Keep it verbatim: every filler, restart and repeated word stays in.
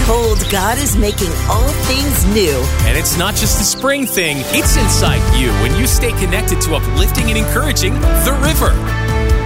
Behold, God is making all things new. And it's not just a spring thing, it's inside you when you stay connected to uplifting and encouraging The River.